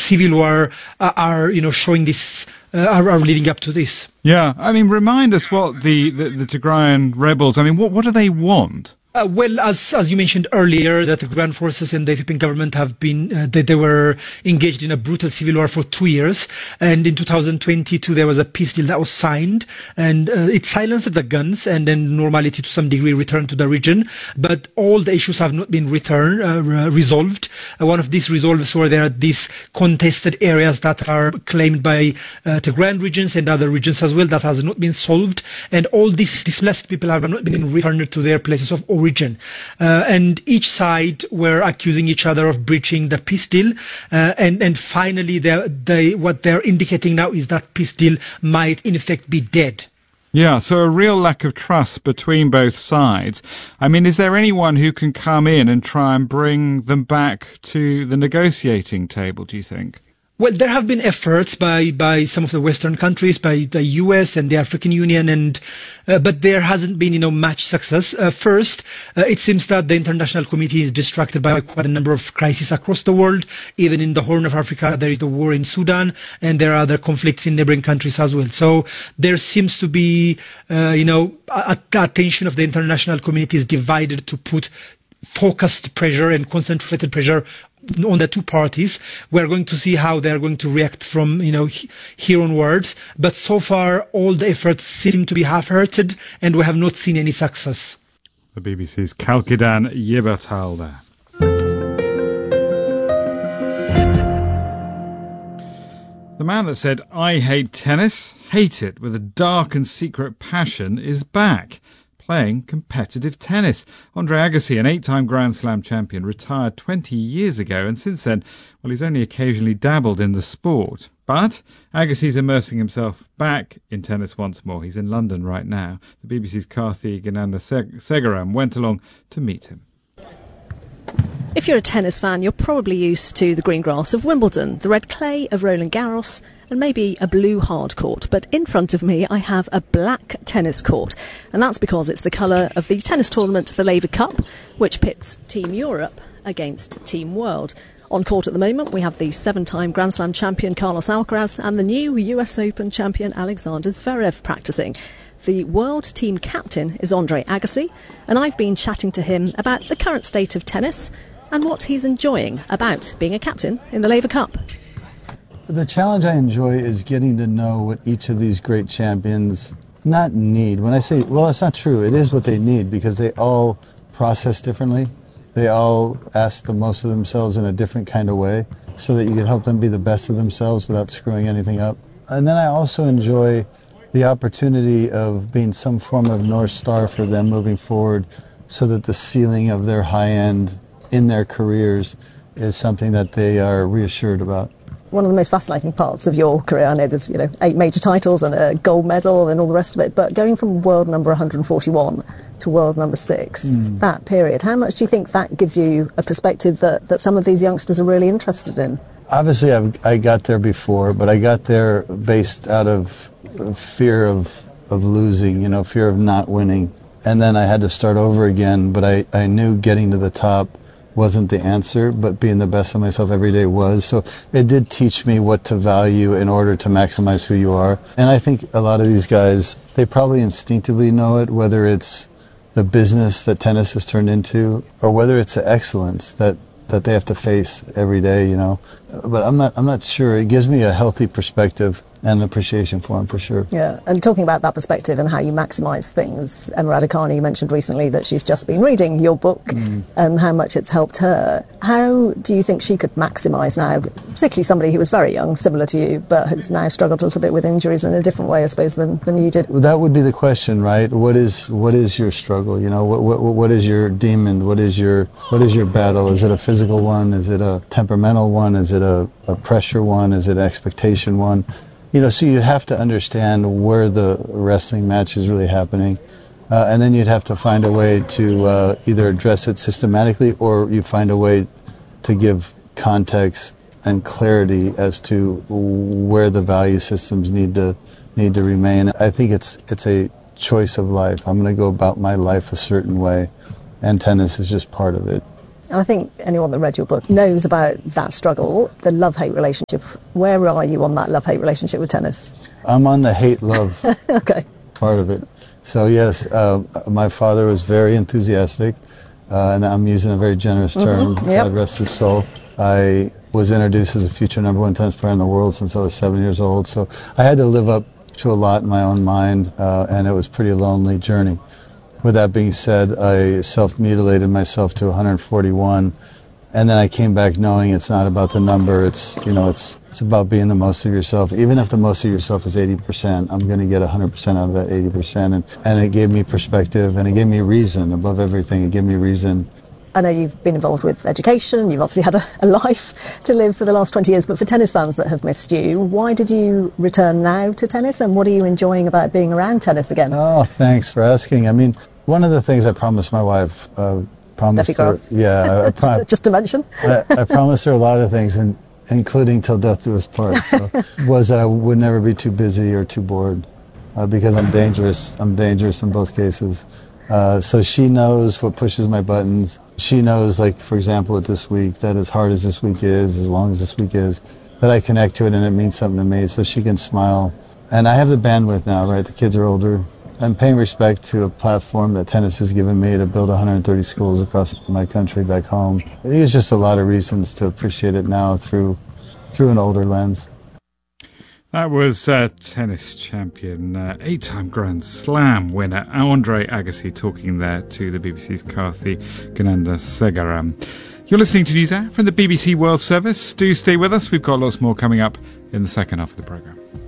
civil war are showing this, are leading up to this. Yeah, I mean, remind us what the Tigrayan rebels, I mean, what do they want? Well, as you mentioned earlier, that the Tigrayan forces and the Ethiopian government have been, they were engaged in a brutal civil war for 2 years. And in 2022, there was a peace deal that was signed, and it silenced the guns, and then normality to some degree returned to the region. But all the issues have not been resolved. One of these resolves were there are these contested areas that are claimed by Tigrayan regions and other regions as well that has not been solved. And all these displaced people have not been returned to their places of origin. And each side were accusing each other of breaching the peace deal. And finally, what they're indicating now is that peace deal might in effect be dead. Yeah, so a real lack of trust between both sides. I mean, is there anyone who can come in and try and bring them back to the negotiating table, do you think? Well, there have been efforts by some of the Western countries, by the US and the African Union, but there hasn't been, much success. First, it seems that the international community is distracted by quite a number of crises across the world. Even in the Horn of Africa, there is the war in Sudan, and there are other conflicts in neighboring countries as well. So there seems to be, attention of the international community is divided to put focused pressure and concentrated pressure on the two parties. We're going to see how they're going to react from, here onwards. But so far, all the efforts seem to be half-hearted, and we have not seen any success. The BBC's Kalkidan Yebertal there. The man that said, "I hate tennis, hate it with a dark and secret passion," is back, playing competitive tennis. Andre Agassi, an 8-time Grand Slam champion, retired 20 years ago, and since then, well, he's only occasionally dabbled in the sport. But Agassi's immersing himself back in tennis once more. He's in London right now. The BBC's Karthi Gananda-Segaram went along to meet him. If you're a tennis fan, you're probably used to the green grass of Wimbledon, the red clay of Roland Garros, and maybe a blue hard court. But in front of me, I have a black tennis court. And that's because it's the colour of the tennis tournament, the Laver Cup, which pits Team Europe against Team World. On court at the moment, we have the 7-time Grand Slam champion Carlos Alcaraz and the new US Open champion Alexander Zverev practising. The world team captain is Andre Agassi, and I've been chatting to him about the current state of tennis and what he's enjoying about being a captain in the Laver Cup. The challenge I enjoy is getting to know what each of these great champions not need. When I say, well, it's not true. It is what they need, because they all process differently. They all ask the most of themselves in a different kind of way, so that you can help them be the best of themselves without screwing anything up. And then I also enjoy the opportunity of being some form of North Star for them moving forward, so that the ceiling of their high end in their careers is something that they are reassured about. One of the most fascinating parts of your career, I know there's 8 major titles and a gold medal and all the rest of it, but going from world number 141 to world number 6, that period, how much do you think that gives you a perspective that some of these youngsters are really interested in? Obviously, I got there before, but I got there based out of fear of losing, fear of not winning. And then I had to start over again, but I knew getting to the top wasn't the answer, but being the best of myself every day was. So it did teach me what to value in order to maximize who you are. And I think a lot of these guys, they probably instinctively know it, whether it's the business that tennis has turned into, or whether it's the excellence that they have to face every day, But I'm not sure. It gives me a healthy perspective and appreciation for him, for sure. Yeah, and talking about that perspective and how you maximise things, Emma Raducanu, you mentioned recently that she's just been reading your book and how much it's helped her. How do you think she could maximise now, particularly somebody who was very young, similar to you, but has now struggled a little bit with injuries in a different way, I suppose, than you did? That would be the question, right? What is your struggle? What is your demon? What is your battle? Is it a physical one? Is it a temperamental one? Is it a pressure one? Is it an expectation one? So you'd have to understand where the wrestling match is really happening. And then you'd have to find a way to either address it systematically, or you find a way to give context and clarity as to where the value systems need to remain. I think it's a choice of life. I'm going to go about my life a certain way, and tennis is just part of it. And I think anyone that read your book knows about that struggle, the love-hate relationship. Where are you on that love-hate relationship with tennis? I'm on the hate-love Okay. part of it. So yes, my father was very enthusiastic, and I'm using a very generous term, God rest his soul. I was introduced as a future #1 tennis player in the world since I was 7 years old, so I had to live up to a lot in my own mind, and it was a pretty lonely journey. With that being said, I self-mutilated myself to 141, and then I came back knowing it's not about the number, it's about being the most of yourself. Even if the most of yourself is 80%, I'm going to get 100% out of that 80%, and it gave me perspective, and it gave me reason. Above everything, it gave me reason. I know you've been involved with education, you've obviously had a life to live for the last 20 years, but for tennis fans that have missed you, why did you return now to tennis, and what are you enjoying about being around tennis again? Oh, thanks for asking. I mean, one of the things I promised my wife, Steffi Graf. Yeah, just to mention. I promised her a lot of things, including till death do us part, so, was that I would never be too busy or too bored, because I'm dangerous. I'm dangerous in both cases. So she knows what pushes my buttons. She knows, like, for example, with this week, that as hard as this week is, as long as this week is, that I connect to it and it means something to me, so she can smile. And I have the bandwidth now, right? The kids are older. I'm paying respect to a platform that tennis has given me to build 130 schools across my country back home. There's just a lot of reasons to appreciate it now through an older lens. That was tennis champion, 8-time Grand Slam winner Andre Agassi talking there to the BBC's Karthi Gnanasegaram. You're listening to NewsHour from the BBC World Service. Do stay with us. We've got lots more coming up in the second half of the programme.